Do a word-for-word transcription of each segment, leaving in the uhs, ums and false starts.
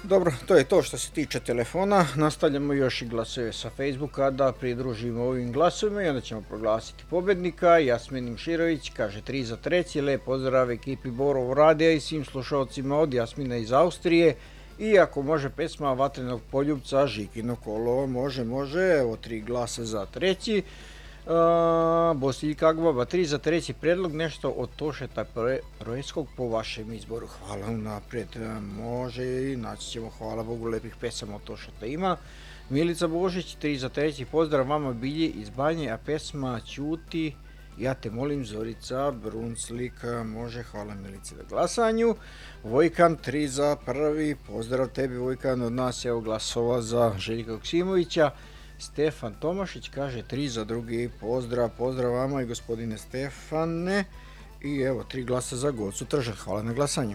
Dobro, to je to što se tiče telefona. Nastavljamo još i glasove sa Facebooka da pridružimo ovim glasovima i onda ćemo proglasiti pobednika. Jasmin Širović kaže tri za treći, lep pozdrav ekipi Borov radija i svim slušalcima od Jasmina iz Austrije. I ako može pesma Vatrenog poljupca, Žikino kolo, može, može, evo tri glasa za treći. Uh, Bosiljka Agbaba, tri za treći predlog, nešto od Tošeta Projeskog po vašem izboru. Hvala unaprijed, može i naći ćemo, hvala Bogu, lepih pesama od Tošeta ima. Milica Božić, tri za treći, pozdrav vama Bilji iz Banje, a pesma Ćuti, ja te molim, Zorica Brunslik, može, hvala Milici na glasanju. Vojkan, tri za prvi, pozdrav tebi Vojkan, od nas je glasova za Željka Joksimovića. Stefan Tomašić kaže tri za drugi, pozdrav, pozdrav vama i gospodine Stefane. I evo, tri glasa za Gocu Tržan, hvala na glasanju.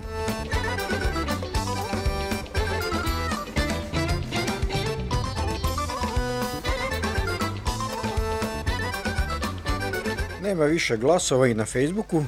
Nema više glasova i na Facebooku.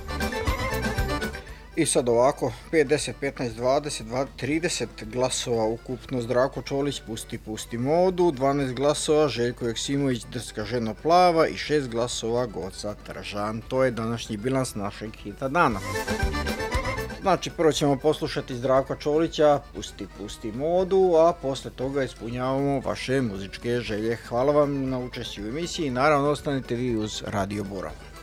I sad ovako, pet, deset, petnaest, dvadeset, trideset glasova ukupno Zdravko Čolić, Pusti, pusti modu, dvanaest glasova Željko Joksimović, Drska ženo plava i šest glasova Goca Tržan. To je današnji bilans našeg hita dana. Znači, prvo ćemo poslušati Zdravka Čolića, Pusti, pusti modu, a posle toga ispunjavamo vaše muzičke želje. Hvala vam na učešću u emisiji i naravno ostanite vi uz Radio Borov.